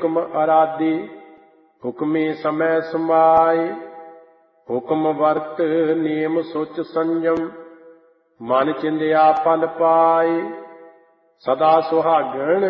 ਹੁਕਮ ਅਰਾਧੀ, ਹੁਕਮੀ ਸਮੈ ਸਮਾਏ। ਹੁਕਮ ਵਰਤ ਨੇਮ ਸੁਚ ਸੰਜਮ, ਮਨ ਚਿੰਦਿਆ ਫਲ ਪਾਏ। ਸਦਾ ਸੁਹਾਗਣ